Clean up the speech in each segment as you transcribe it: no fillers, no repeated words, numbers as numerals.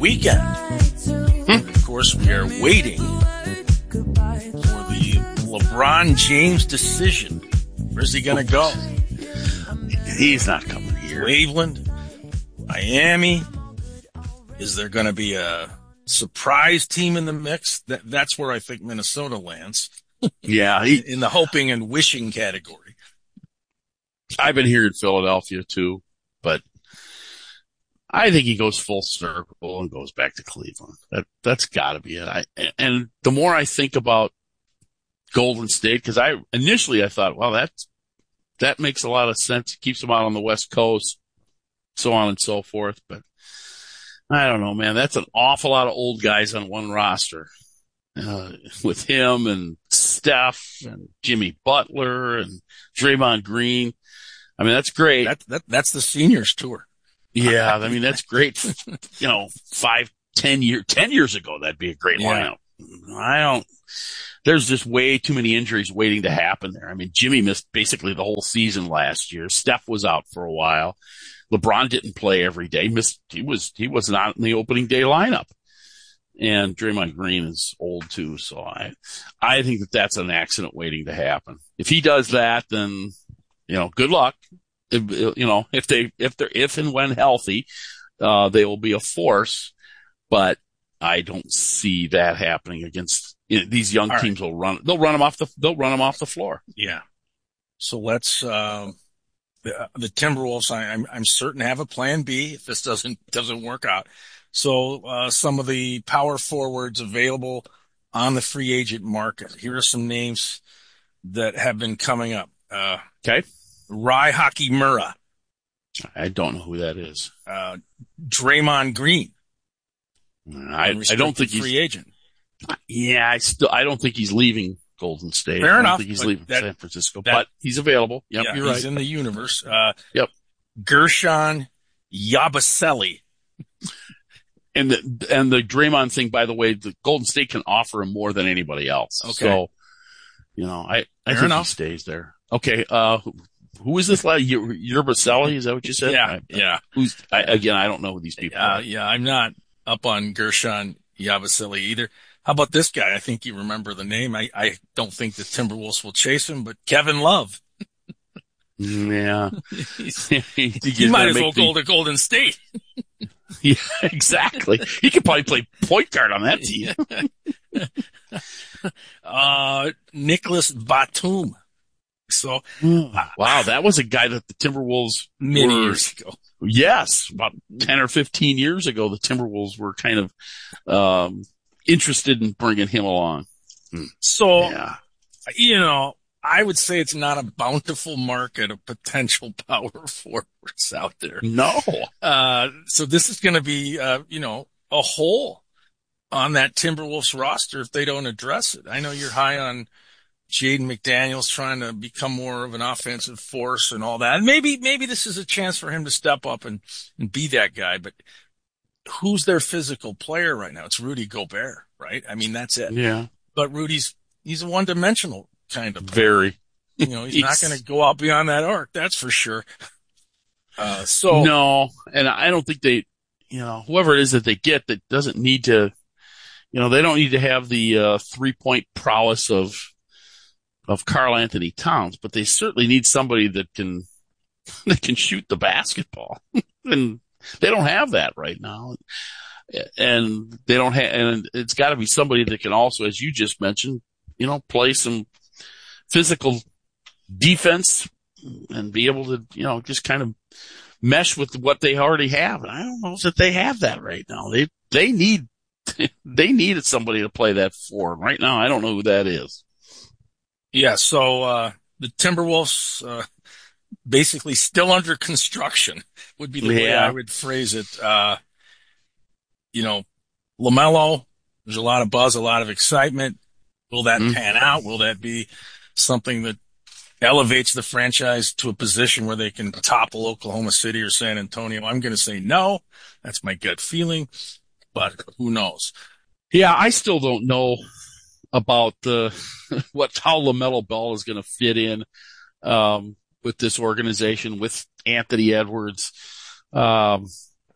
weekend. Of course, we are waiting for the LeBron James decision. Where's he going to go? He's not coming here. Cleveland, Miami. Is there going to be a surprise team in the mix? That's where I think Minnesota lands. Yeah. In the hoping and wishing category. I've been here in Philadelphia too, but I think he goes full circle and goes back to Cleveland. That's got to be it. And the more I think about Golden State, because initially I thought, well, that makes a lot of sense. It keeps them out on the West Coast, so on and so forth. But I don't know, man. That's an awful lot of old guys on one roster. With him and Steph and Jimmy Butler and Draymond Green. I mean, that's great. That's the seniors tour. Yeah, I mean, that's great. 10 years ago, that'd be a great lineup. There's just way too many injuries waiting to happen there. I mean, Jimmy missed basically the whole season last year. Steph was out for a while. LeBron didn't play every day. He was not in the opening day lineup. And Draymond Green is old too. So I think that's an accident waiting to happen. If he does that, then, good luck. If and when healthy, they will be a force, but I don't see that happening against these young teams. They'll run them off the floor. Yeah. So let's, the Timberwolves, I'm certain have a plan B if this doesn't work out. So, some of the power forwards available on the free agent market. Here are some names that have been coming up. Okay. Rai Hachimura. I don't know who that is. Draymond Green. I don't think he's free agent. Yeah, I don't think he's leaving Golden State. Fair enough. I don't think he's leaving San Francisco, but he's available. Yep, yeah, you're right. He's in the universe. Yep. Gershon Yabusele. And the Draymond thing, by the way, the Golden State can offer him more than anybody else. Okay. So, I think he stays there. Okay. Who is this lad? Yabusele? Is that what you said? Yeah. I don't know who these people are. Yeah, I'm not up on Gershon Yabusele either. How about this guy? I think you remember the name. I don't think the Timberwolves will chase him, but Kevin Love. Yeah. He might as well go to Golden State. Yeah, exactly. He could probably play point guard on that team. Nicholas Batum. So, wow, that was a guy that the Timberwolves many years ago. Yes, about 10 or 15 years ago, the Timberwolves were kind of interested in bringing him along. So, I would say it's not a bountiful market of potential power forwards out there. No. So this is going to be, a hole on that Timberwolves roster if they don't address it. I know you're high on Jaden McDaniels trying to become more of an offensive force and all that. And maybe this is a chance for him to step up and be that guy. But who's their physical player right now? It's Rudy Gobert, right? I mean, that's it. Yeah. But he's a one-dimensional kind of player. Very. He's not going to go out beyond that arc. That's for sure. No, and I don't think they, whoever it is that they get that doesn't need to, they don't need to have the 3-point prowess of Karl Anthony Towns, but they certainly need somebody that can shoot the basketball. And they don't have that right now. And they don't have, and it's got to be somebody that can also, as you just mentioned, play some physical defense and be able to, just kind of mesh with what they already have. And I don't know that they have that right now. They needed somebody to play that for. Right now, I don't know who that is. Yeah. So, the Timberwolves, basically still under construction would be the way I would phrase it. LaMelo, there's a lot of buzz, a lot of excitement. Will that pan out? Will that be something that elevates the franchise to a position where they can topple Oklahoma City or San Antonio? I'm going to say no. That's my gut feeling, but who knows? Yeah, I still don't know about how LaMelo Ball is going to fit in with this organization, with Anthony Edwards.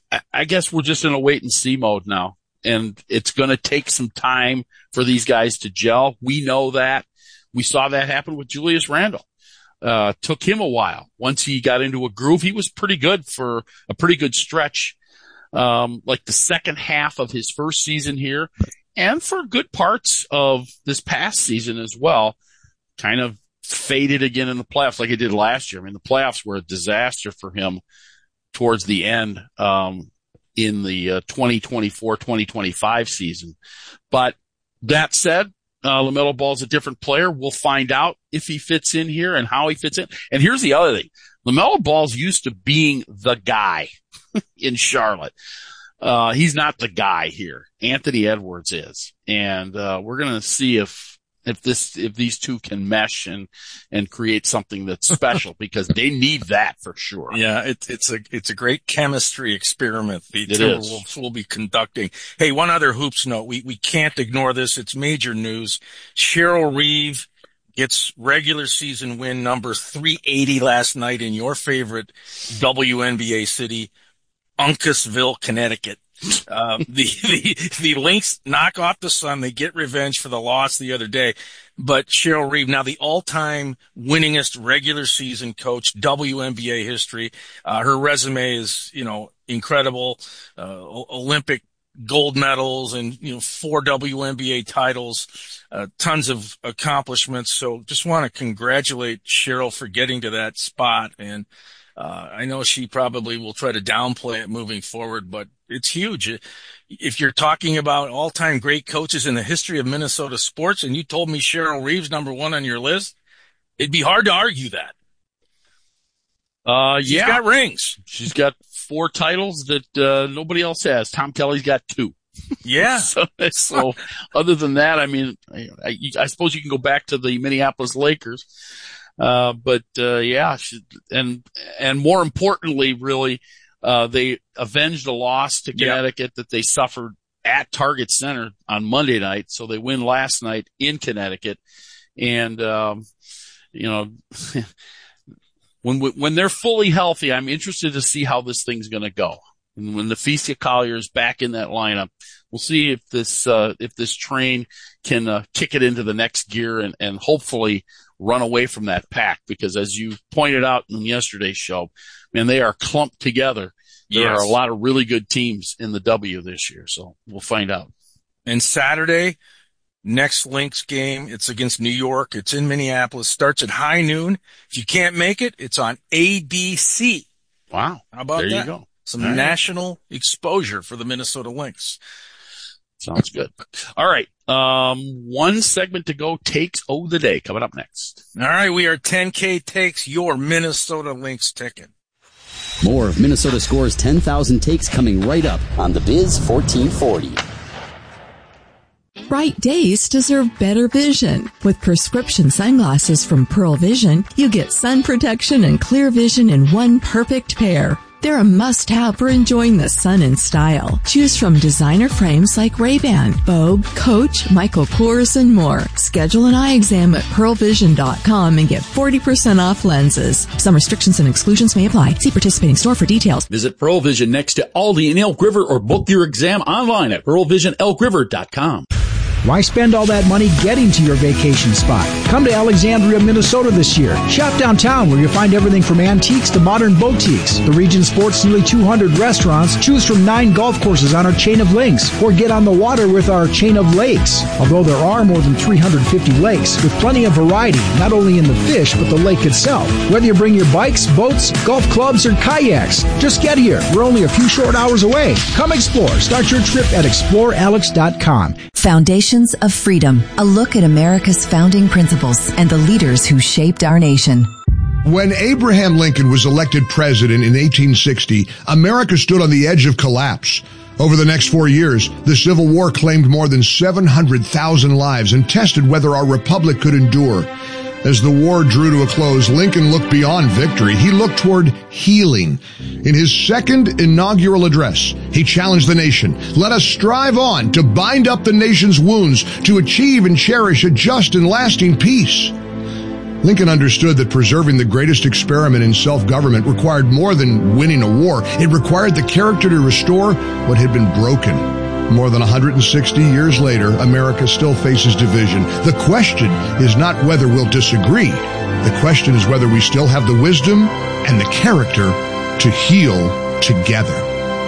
I guess we're just in a wait and see mode now, and it's going to take some time for these guys to gel. We know that. We saw that happen with Julius Randle. Took him a while. Once he got into a groove, he was pretty good for a pretty good stretch, like the second half of his first season here, and for good parts of this past season as well. Kind of faded again in the playoffs like it did last year. I mean, the playoffs were a disaster for him towards the end, in the 2024-2025 season. But that said, LaMelo Ball's a different player. We'll find out if he fits in here and how he fits in. And here's the other thing. LaMelo Ball's used to being the guy in Charlotte. He's not the guy here. Anthony Edwards is. And we're going to see if these two can mesh and create something that's special, because they need that for sure. Yeah, it's a great chemistry experiment the Timberwolves will be conducting. Hey, one other hoops note. We can't ignore this. It's major news. Cheryl Reeve gets regular season win number 380 last night in your favorite WNBA city, Uncasville, Connecticut. The Lynx knock off the Sun. They get revenge for the loss the other day. But Cheryl Reeve, now the all-time winningest regular season coach, WNBA history. Her resume is, incredible. Olympic gold medals and, 4 WNBA titles, tons of accomplishments. So just want to congratulate Cheryl for getting to that spot. And I know she probably will try to downplay it moving forward, but it's huge. If you're talking about all-time great coaches in the history of Minnesota sports, and you told me Cheryl Reeve's number one on your list, it'd be hard to argue that. She's got rings. She's got 4 titles that nobody else has. Tom Kelly's got 2. Yeah. So other than that, I mean, I suppose you can go back to the Minneapolis Lakers. But more importantly, really, they avenged a loss to Connecticut that they suffered at Target Center on Monday night. So they win last night in Connecticut. And, when they're fully healthy, I'm interested to see how this thing's going to go. And when Napheesa Collier is back in that lineup, we'll see if this train can kick it into the next gear and hopefully run away from that pack, because as you pointed out in yesterday's show, man, they are clumped together. There are a lot of really good teams in the W this year, so we'll find out. And Saturday, next Lynx game, it's against New York. It's in Minneapolis. Starts at high noon. If you can't make it, it's on ABC. Wow. How about that? There you go. Some national exposure for the Minnesota Lynx. Sounds good. All right. One segment to go. Takes of the day coming up next. All right. We are 10K Takes, your Minnesota Lynx ticket. More of Minnesota Score's 10,000 takes coming right up on the Biz 1440. Bright days deserve better vision. With prescription sunglasses from Pearl Vision, you get sun protection and clear vision in one perfect pair. They're a must-have for enjoying the sun in style. Choose from designer frames like Ray-Ban, Vogue, Coach, Michael Kors, and more. Schedule an eye exam at pearlvision.com and get 40% off lenses. Some restrictions and exclusions may apply. See participating store for details. Visit Pearl Vision next to Aldi in Elk River or book your exam online at pearlvisionelkriver.com. Why spend all that money getting to your vacation spot? Come to Alexandria, Minnesota this year. Shop downtown where you'll find everything from antiques to modern boutiques. The region sports nearly 200 restaurants. Choose from 9 golf courses on our chain of links, or get on the water with our chain of lakes. Although there are more than 350 lakes with plenty of variety, not only in the fish but the lake itself. Whether you bring your bikes, boats, golf clubs, or kayaks, just get here. We're only a few short hours away. Come explore. Start your trip at explorealex.com. Foundations of Freedom, a look at America's founding principles and the leaders who shaped our nation. When Abraham Lincoln was elected president in 1860, America stood on the edge of collapse. Over the next 4 years, the Civil War claimed more than 700,000 lives and tested whether our republic could endure. As the war drew to a close, Lincoln looked beyond victory. He looked toward healing. In his second inaugural address, he challenged the nation. Let us strive on to bind up the nation's wounds, to achieve and cherish a just and lasting peace. Lincoln understood that preserving the greatest experiment in self-government required more than winning a war. It required the character to restore what had been broken. More than 160 years later, America still faces division. The question is not whether we'll disagree. The question is whether we still have the wisdom and the character to heal together.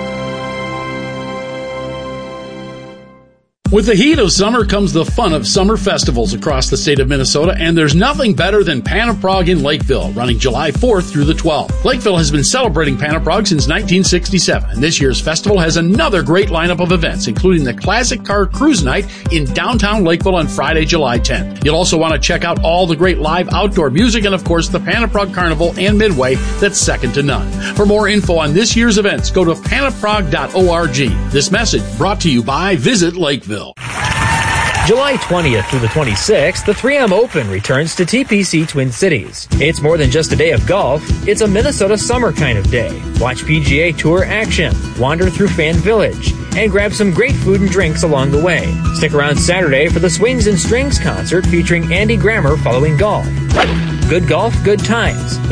With the heat of summer comes the fun of summer festivals across the state of Minnesota, and there's nothing better than Pan of Prague in Lakeville, running July 4th through the 12th. Lakeville has been celebrating Pan of Prague since 1967, and this year's festival has another great lineup of events, including the Classic Car Cruise Night in downtown Lakeville on Friday, July 10th. You'll also want to check out all the great live outdoor music and, of course, the Pan of Prague Carnival and Midway that's second to none. For more info on this year's events, go to panofprague.org. This message brought to you by Visit Lakeville. July 20th through the 26th, the 3M Open returns to TPC Twin Cities. It's more than just a day of golf, it's a Minnesota summer kind of day. Watch PGA Tour action, wander through Fan Village, and grab some great food and drinks along the way. Stick around Saturday for the Swings and Strings concert featuring Andy Grammer following golf. Good golf, good times.